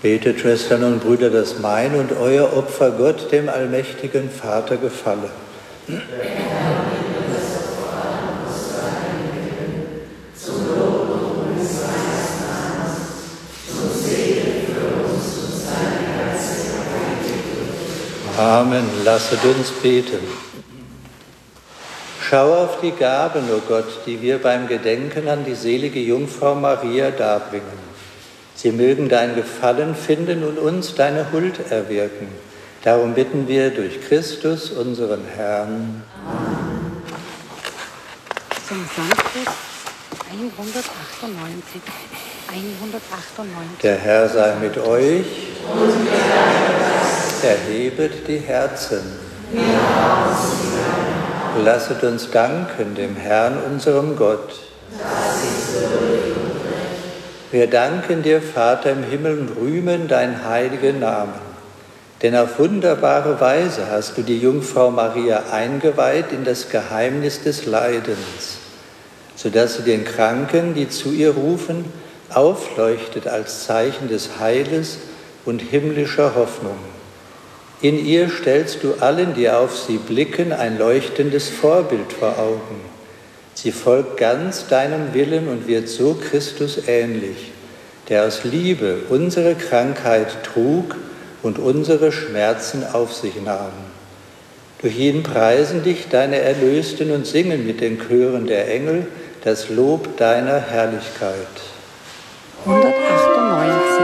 Betet, Schwestern und Brüder, dass mein und euer Opfer Gott, dem allmächtigen Vater, gefalle. Amen. Lasset uns beten. Schau auf die Gaben, o Gott, die wir beim Gedenken an die selige Jungfrau Maria darbringen. Sie mögen dein Gefallen finden und uns deine Huld erwirken. Darum bitten wir durch Christus, unseren Herrn. Amen. Zum Sanctus 198. 198. Der Herr sei mit euch. Erhebet die Herzen. Lasset uns danken dem Herrn, unserem Gott. Wir danken dir, Vater im Himmel, und rühmen deinen heiligen Namen. Denn auf wunderbare Weise hast du die Jungfrau Maria eingeweiht in das Geheimnis des Leidens, sodass sie den Kranken, die zu ihr rufen, aufleuchtet als Zeichen des Heiles und himmlischer Hoffnung. In ihr stellst du allen, die auf sie blicken, ein leuchtendes Vorbild vor Augen. Sie folgt ganz deinem Willen und wird so Christus ähnlich, der aus Liebe unsere Krankheit trug und unsere Schmerzen auf sich nahm. Durch ihn preisen dich deine Erlösten und singen mit den Chören der Engel das Lob deiner Herrlichkeit.